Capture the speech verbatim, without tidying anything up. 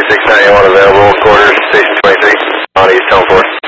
six ninety-one available, quarters, station twenty-three, on East Town four.